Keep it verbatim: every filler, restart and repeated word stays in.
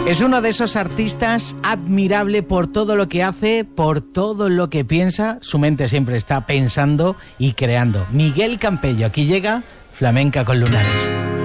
Es uno de esos artistas admirable por todo lo que hace, por todo lo que piensa. Su mente siempre está pensando y creando. Miguel Campello, aquí llega Flamenca con Lunares.